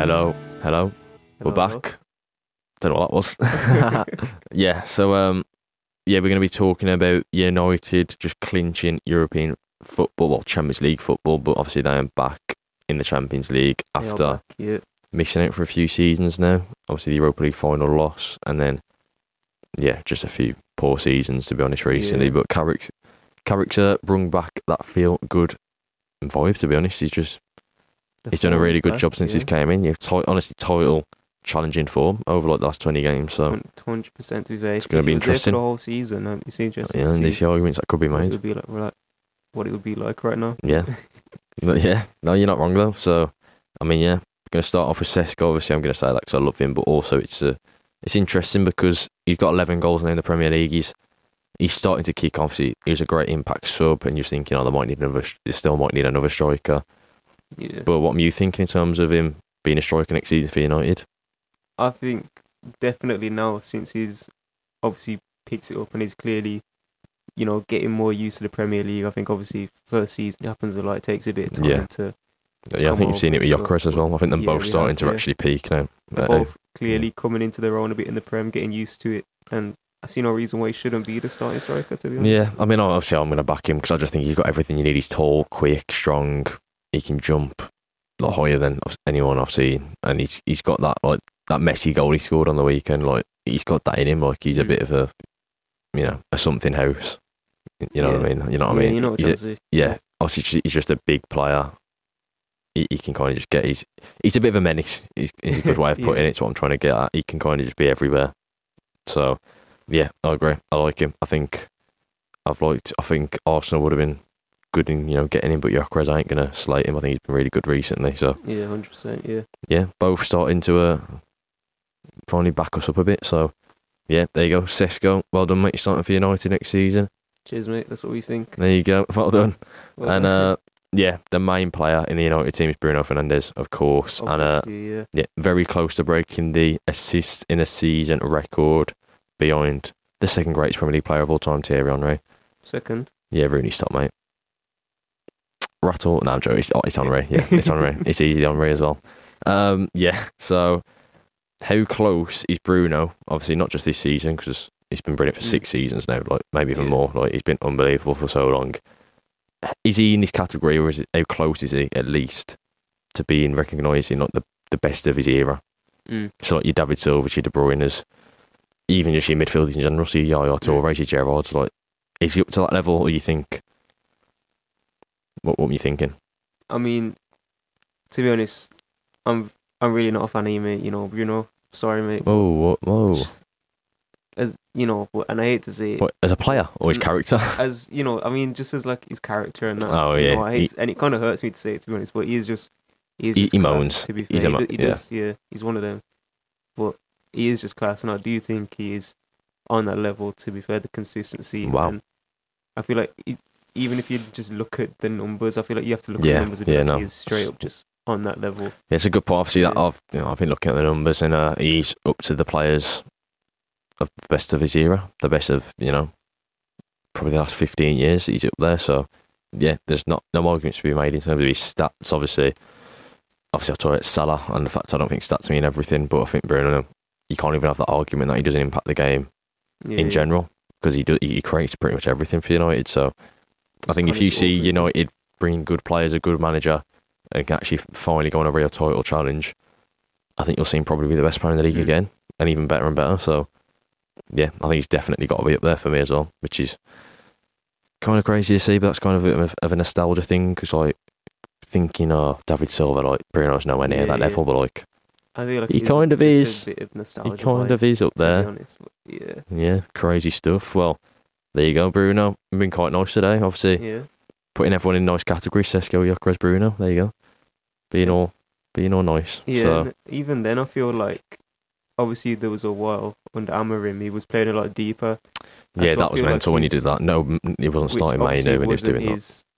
Hello. We're Hello. back. Don't know what that was. Yeah, so we're going to be talking about United just clinching European football, well, Champions League football, but obviously they are back in the Champions League They are after back, yeah. missing it for a few seasons now. Obviously the Europa League final loss, and then just a few poor seasons to be honest recently. Yeah. But Carrick's brung back that feel good vibe. To be honest, he's done a really good job since he's came in. Honestly, title challenging form over like the last 20 games. So 100% to be fair. It's gonna be interesting. For the whole season, it's interesting. yeah, to and see there's the arguments that could be what it made. would be like, what it would be like right now. Yeah. But yeah, no, you're not wrong though. So, I mean, yeah, going to start off with Sesko. Obviously, I'm going to say that because I love him, but also it's interesting because he's got 11 goals now in the Premier League. He's starting to kick off. He was a great impact sub, and you're thinking, they still might need another striker. Yeah. But what are you thinking in terms of him being a striker next season for United? I think definitely now, since he's obviously picks it up and he's clearly, getting more used to the Premier League. I think obviously first season happens a lot. It takes a bit of time Yeah. to. Yeah, I think you've seen it with Gyökeres as well. I think them Yeah, both we starting have, to yeah. actually peak now. They're both clearly coming into their own a bit in the Prem, getting used to it, and I see no reason why he shouldn't be the starting striker, to be honest. Yeah, I mean, obviously I'm going to back him because I just think he's got everything you need. He's tall, quick, strong. He can jump a lot higher than anyone I've seen, and he's got that Messi goal he scored on the weekend. Like he's got that in him. Like he's a bit of a something house. You know what I mean? You know what I mean? You know what He's obviously he's just a big player. He can kind of just get he's a bit of a menace. Is a good way of putting it. It's what I'm trying to get at. He can kind of just be everywhere. So yeah, I agree. I like him. I think Arsenal would have been good in getting him, but Gyökeres, I ain't gonna slate him. I think he's been really good recently. So Yeah, 100%. Yeah. yeah, both starting to finally back us up a bit. So yeah, there you go. Sesko, well done, mate. You're starting for United next season. Cheers, mate. That's what we think. There you go. Well done. Well, And the main player in the United team is Bruno Fernandes, of course. obviously, And very close to breaking the assists in a season record behind the second greatest Premier League player of all time, Thierry Henry. second. Yeah, Rooney, stop, mate. Rattle. No, I'm joking. It's Henry. Yeah, it's Henry. It's easy Henry as well. So how close is Bruno? Obviously, not just this season, because he's been brilliant for 6 seasons now, like maybe even more. Like he's been unbelievable for so long. Is he in this category, or how close is he at least to being recognised in like the best of his era? So like your David Silva, your De Bruyne's, even just your midfielders in general. So your Yaya Toure, your Gerrard's. Like, is he up to that level, or you think? What were you thinking? I mean, to be honest, I'm really not a fan of you, mate. Bruno. Sorry, mate. Whoa. As and I hate to say it. What, as a player or his character? As I mean, just as like his character and that. Oh, yeah. I hate, and it kind of hurts me to say it, to be honest. But he He moans. class, to be He's fair. a He does, yeah. He's one of them. But he is just class, and I do think he is on that level. To be fair, the consistency. Wow. And I feel like even if you just look at the numbers, I feel like you have to look at the numbers and be like, he is straight up just on that level. Yeah, it's a good point. Obviously, that I've been looking at the numbers, and he's up to the players of the best of his era, the best of probably the last 15 years. He's up there. So yeah, there's no arguments to be made in terms of his stats. Obviously I talk about Salah and the fact I don't think stats mean everything, but I think Bruno, you can't even have that argument that he doesn't impact the game in general, because he creates pretty much everything for United. So I think if you see United bring good players, a good manager, and can actually finally go on a real title challenge, I think you'll see him probably be the best player in the league again, and even better and better. So yeah, I think he's definitely got to be up there for me as well, which is kind of crazy to see, but that's kind of a bit of a nostalgia thing, because like thinking, David Silva, like Bruno's nowhere near that level, but like I feel like he kind of is. A bit of nostalgia. He kind of is up there. To be honest, but Yeah, crazy stuff. Well, there you go, Bruno. You've been quite nice today, obviously. Yeah. Putting everyone in nice categories. Sesko, Gyökeres, Bruno. There you go. Being all nice. Yeah. So, And even then, I feel like obviously there was a while under Amorim he was playing a lot deeper. yeah, that was mental when he did that. No, he wasn't starting Mainu when he was doing that.